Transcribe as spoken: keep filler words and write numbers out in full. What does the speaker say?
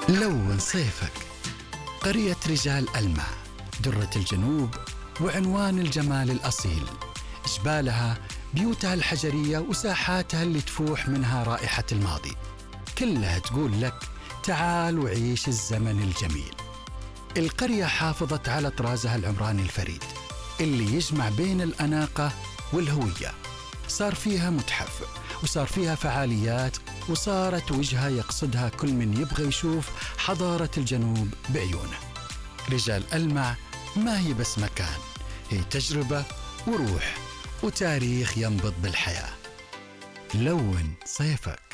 لون صيفك. قرية رجال ألمع، درة الجنوب وعنوان الجمال الأصيل، جبالها، بيوتها الحجرية وساحاتها اللي تفوح منها رائحة الماضي، كلها تقول لك تعال وعيش الزمن الجميل. القرية حافظت على طرازها العمراني الفريد اللي يجمع بين الأناقة والهوية، صار فيها متحف وصار فيها فعاليات، وصارت وجهة يقصدها كل من يبغى يشوف حضارة الجنوب بعيونه. رجال ألمع ما هي بس مكان، هي تجربة وروح وتاريخ ينبض بالحياة. لون صيفك.